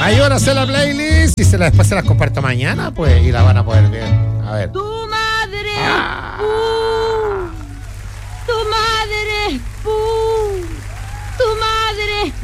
Ayúdame a hacer la playlist y después se las comparto mañana, pues, y la van a poder ver. A ver. Tu madre es Pooh. Tu madre es